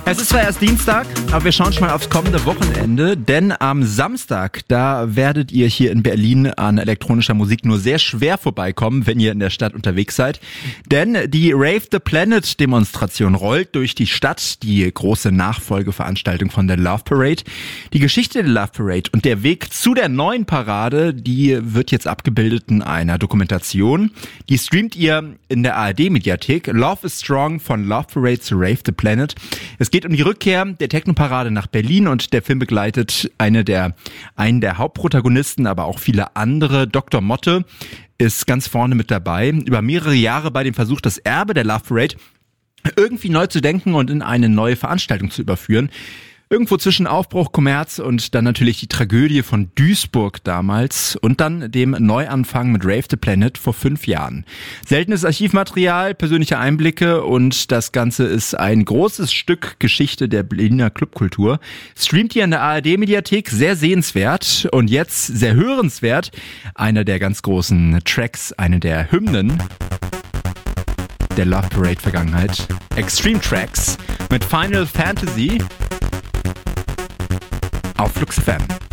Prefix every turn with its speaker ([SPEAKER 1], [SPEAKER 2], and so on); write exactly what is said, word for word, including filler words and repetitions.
[SPEAKER 1] Es ist zwar erst Dienstag, aber wir schauen schon mal aufs kommende Wochenende, denn am Samstag, da werdet ihr hier in Berlin an elektronischer Musik nur sehr schwer vorbeikommen, wenn ihr in der Stadt unterwegs seid. Denn die Rave the Planet Demonstration rollt durch die Stadt, die große Nachfolgeveranstaltung von der Love Parade. Die Geschichte der Love Parade und der Weg zu der neuen Parade, die wird jetzt abgebildet in einer Dokumentation. Die streamt ihr in der A R D-Mediathek. Love is Strong von Love Parade zu Rave the Planet. Es geht um die Rückkehr der Technoparade nach Berlin und der Film begleitet eine der, einen der Hauptprotagonisten, aber auch viele andere. Doktor Motte ist ganz vorne mit dabei. Über mehrere Jahre bei dem Versuch, das Erbe der Love Parade irgendwie neu zu denken und in eine neue Veranstaltung zu überführen. Irgendwo zwischen Aufbruch, Kommerz und dann natürlich die Tragödie von Duisburg damals und dann dem Neuanfang mit Rave the Planet vor fünf Jahren. Seltenes Archivmaterial, persönliche Einblicke und das Ganze ist ein großes Stück Geschichte der Berliner Clubkultur. Streamt hier in der A R D-Mediathek, sehr sehenswert und jetzt sehr hörenswert. Einer der ganz großen Tracks, eine der Hymnen der Love Parade Vergangenheit. Extreme Tracks mit Final Fantasy auf Flux F M.